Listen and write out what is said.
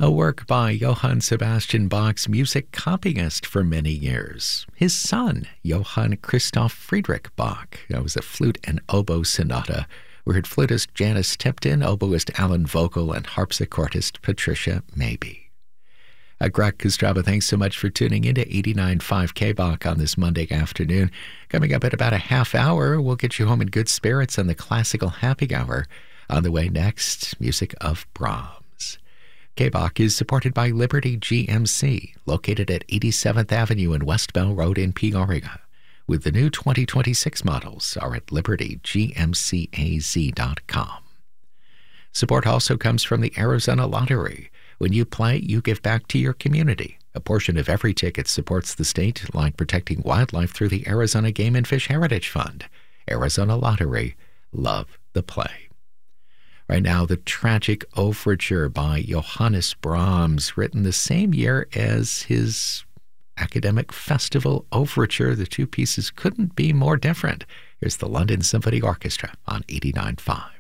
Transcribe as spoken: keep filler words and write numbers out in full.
a work by Johann Sebastian Bach's music copyist for many years. His son, Johann Christoph Friedrich Bach, that was a flute and oboe sonata. We heard flutist Janice Tipton, oboist Alan Vogel, and harpsichordist Patricia Maybe. Uh, Greg Kostraba, thanks so much for tuning into eighty-nine point five K Bach on this Monday afternoon. Coming up in about a half hour, we'll get you home in good spirits on the Classical Happy Hour. On the way next, music of Brahms. K-Bach is supported by Liberty G M C, located at eighty-seventh Avenue and West Bell Road in Peoria. With the new twenty twenty-six models are at liberty g m c a z dot com. Support also comes from the Arizona Lottery. When you play, you give back to your community. A portion of every ticket supports the state, like protecting wildlife through the Arizona Game and Fish Heritage Fund. Arizona Lottery. Love the play. Right now, the Tragic Overture by Johannes Brahms, written the same year as his Academic Festival Overture. The two pieces couldn't be more different. Here's the London Symphony Orchestra on eighty-nine point five.